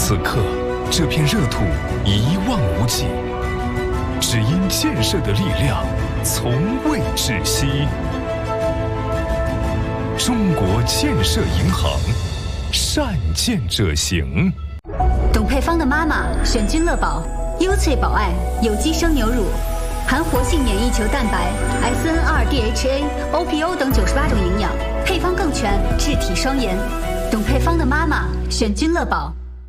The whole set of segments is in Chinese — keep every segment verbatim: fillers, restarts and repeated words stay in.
此刻，这片热土一望无际，只因建设的力量从未止息。中国建设银行，善建者行。 董佩芳的妈妈选君乐宝，优萃宝爱有机生牛乳，含活性免疫球蛋白、S N R D H A、O P O 等九十八种营养，配方更全，治体双颜。董佩芳的妈妈选君乐宝。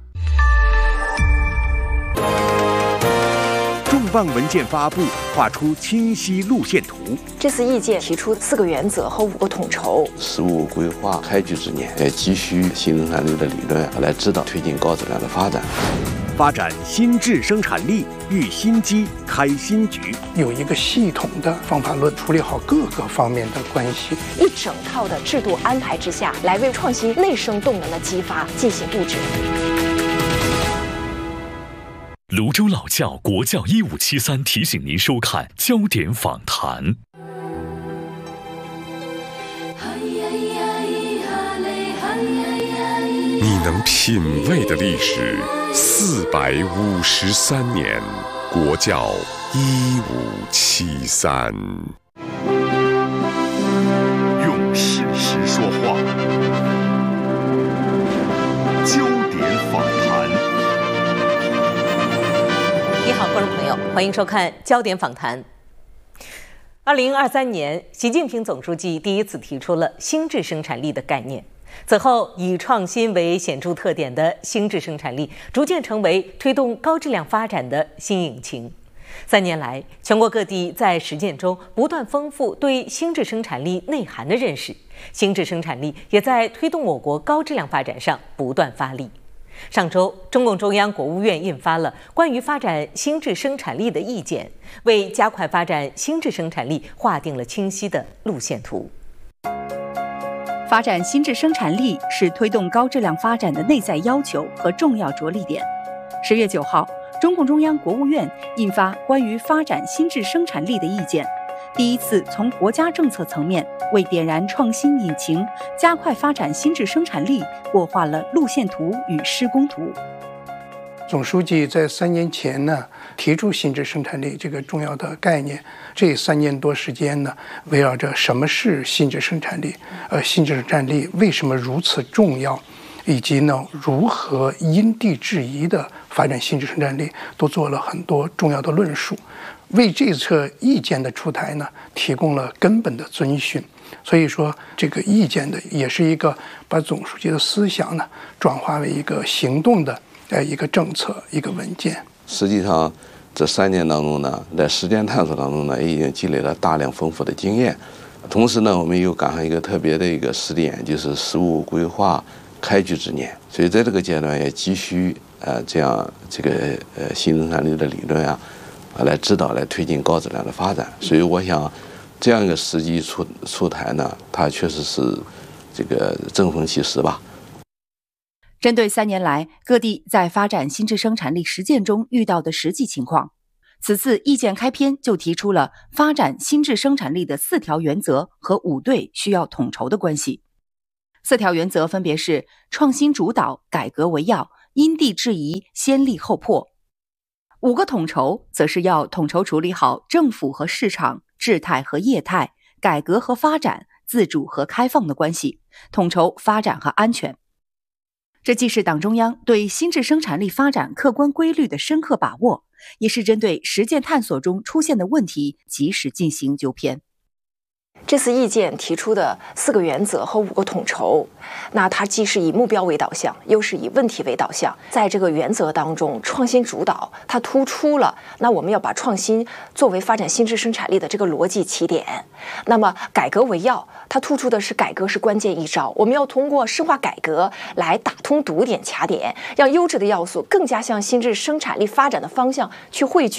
重磅文件发布，画出清晰路线图。 这次意见提出四个原则和五个统筹。 十五规划开局之年，也急需新生产力的理论来指导推进高质量的发展。 发展新质生产力，育新机，开新局。 有一个系统的方法论，处理好各个方面的关系。 一整套的制度安排之下，来为创新内生动能的激发进行布置。 泸州老窖国窖一五七三提醒您收看焦点访谈。 你能品味的历史四百五十三年，国窖一五七三。 用事实说话，焦点访谈。 你好，观众朋友，欢迎收看焦点访谈。二零二三年，习近平总书记第一次提出了新质生产力的概念。此后，以创新为显著特点的新质生产力逐渐成为推动高质量发展的新引擎。三年来，全国各地在实践中不断丰富对新质生产力内涵的认识，新质生产力也在推动我国高质量发展上不断发力。上周，中共中央、国务院印发了关于发展新质生产力的意见，为加快发展新质生产力划定了清晰的路线图。 发展新质生产力是推动高质量发展的内在要求和重要着力点。十月九号，中共中央、国务院印发关于发展新质生产力的意见，第一次从国家政策层面为点燃创新引擎、加快发展新质生产力擘画了路线图与施工图。 总书记在三年前呢提出新质生产力这个重要的概念，这三年多时间呢，围绕着什么是新质生产力，呃，新质生产力为什么如此重要，以及呢如何因地制宜的发展新质生产力，都做了很多重要的论述，为这次意见的出台呢提供了根本的遵循。所以说，这个意见的也是一个把总书记的思想呢转化为一个行动的呃一个政策、一个文件。 实际上，这三年当中呢，在实践探索当中呢，已经积累了大量丰富的经验。同时呢，我们又赶上一个特别的一个时点，就是十五规划开局之年，所以在这个阶段也急需呃这样这个呃新生产力的理论啊，来指导、来推进高质量的发展。所以我想，这样一个时机出出台呢，它确实是这个正逢其时吧。 针对三年来各地在发展新质生产力实践中遇到的实际情况，此次意见开篇就提出了发展新质生产力的四条原则和五对需要统筹的关系。四条原则分别是创新主导、改革为要、因地制宜、先立后破。五个统筹则是要统筹处理好政府和市场、质态和业态、改革和发展、自主和开放的关系，统筹发展和安全。这既是党中央对新质生产力发展客观规律的深刻把握，也是针对实践探索中出现的问题及时进行纠偏。 这次意见提出的四个原则和五个统筹，那它既是以目标为导向，又是以问题为导向。在这个原则当中，创新主导它突出了，那我们要把创新作为发展新质生产力的这个逻辑起点。那么改革为要，它突出的是改革是关键一招，我们要通过深化改革来打通堵点卡点，让优质的要素更加向新质生产力发展的方向去汇聚。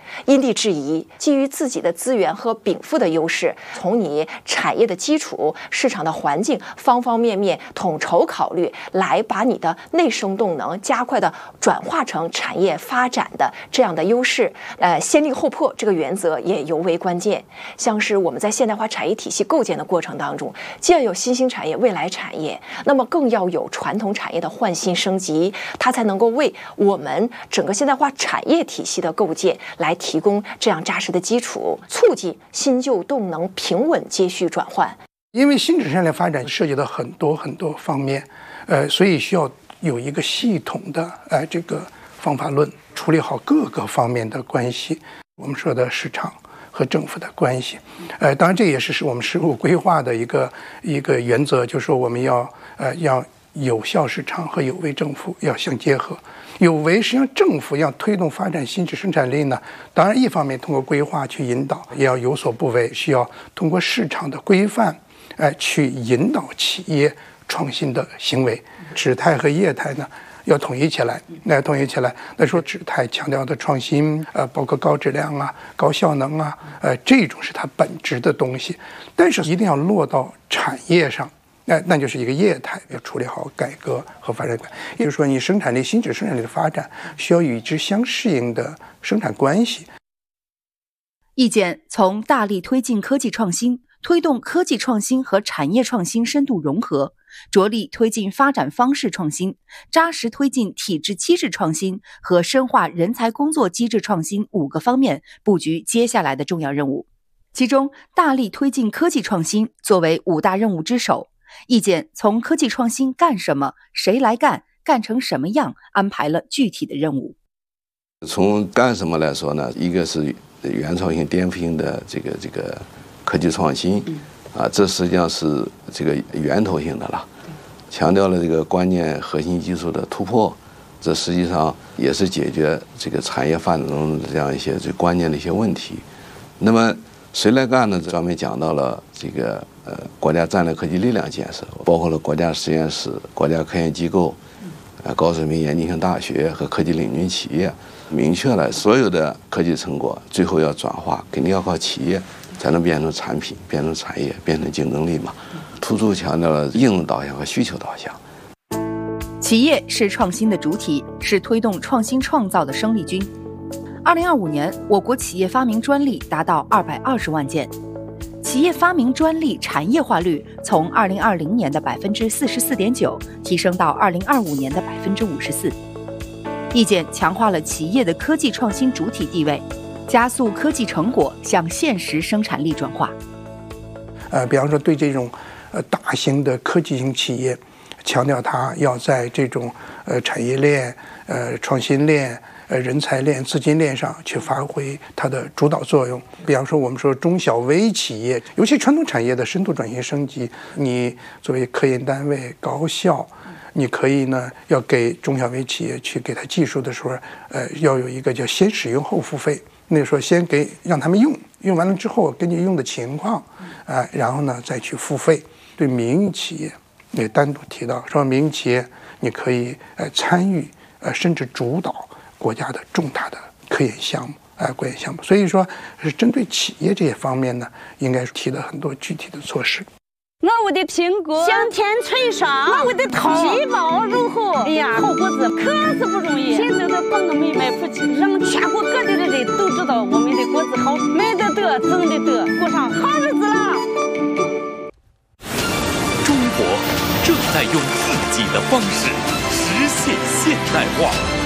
因地制宜，基于自己的资源和禀赋的优势，从你产业的基础、市场的环境方方面面统筹考虑，来把你的内生动能加快的转化成产业发展的这样的优势。呃，先立后破这个原则也尤为关键。像是我们在现代化产业体系构建的过程当中，既要有新兴产业、未来产业，那么更要有传统产业的换新升级，它才能够为我们整个现代化产业体系的构建来提供这样扎实的基础，促进新旧动能平稳接续转换。 因为新质生产力发展涉及到很多很多方面，呃，所以需要有一个系统的呃这个方法论，处理好各个方面的关系。我们说的市场和政府的关系，呃，当然这也是是我们实务规划的一个一个原则，就是说我们要呃要有效市场和有为政府要相结合。有为实际上政府要推动发展新质生产力呢，当然一方面通过规划去引导，也要有所不为，需要通过市场的规范，呃，去引导企业创新的行为。质态和业态呢要统一起来，那统一起来。那说质态强调的创新，呃，包括高质量啊、高效能啊，呃，这种是它本质的东西，但是一定要落到产业上。那那就是一个业态，要处理好改革和发展观。也就是说，你生产力、新质生产力的发展需要与之相适应的生产关系。 意见从大力推进科技创新，推动科技创新和产业创新深度融合，着力推进发展方式创新，扎实推进体制机制创新和深化人才工作机制创新五个方面布局接下来的重要任务。其中，大力推进科技创新作为五大任务之首。意见从科技创新干什么、谁来干、干成什么样，安排了具体的任务。 从干什么来说呢？一个是原创性、颠覆性的这个这个科技创新，啊，这实际上是这个源头性的了，强调了这个关键核心技术的突破，这实际上也是解决这个产业发展中的这样一些最关键的一些问题。那么谁来干呢？专门讲到了这个呃国家战略科技力量建设，包括了国家实验室、国家科研机构、呃高水平研究型大学和科技领军企业，明确了所有的科技成果最后要转化，肯定要靠企业才能变成产品、变成产业、变成竞争力嘛。突出强调了应用导向和需求导向。 企业是创新的主体，是推动创新创造的生力军。二零二五年，我国企业发明专利达到二百二十万件，企业发明专利产业化率从二零二零年的百分之四十四点九提升到二零二五年的百分之五十四。意见强化了企业的科技创新主体地位，加速科技成果向现实生产力转化。 呃，比方说对这种呃大型的科技型企业，强调它要在这种呃产业链、呃创新链、呃人才链、资金链上去发挥它的主导作用。比方说我们说中小微企业，尤其传统产业的深度转型升级，你作为科研单位高校，你可以呢要给中小微企业去给它技术的时候，呃要有一个叫先使用后付费。那时候先给让他们用，用完了之后根据用的情况，呃，然后呢再去付费。对民营企业也单独提到，说民营企业你可以呃参与呃甚至主导国家的重大的科研项目，呃国研项目。所以说是针对企业这些方面呢，应该是提了很多具体的措施。 我的苹果香甜脆爽，我的桃皮薄肉厚，哎呀，好果子可是不容易。现在的帮我们卖不起，让全国各地的人都知道我们的果子好，卖得得，挣得得，过上好日子了。 中国正在用自己的方式实现现代化。